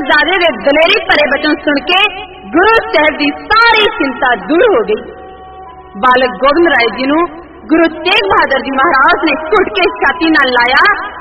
साहिबजादे दे दलेरी भरे वचन सुन के गुरु साहिब की सारी चिंता दूर हो गई। बालक गोबिंद राय जी नूं गुरु तेग बहादुर जी महाराज ने घुट के छाती नाल लाया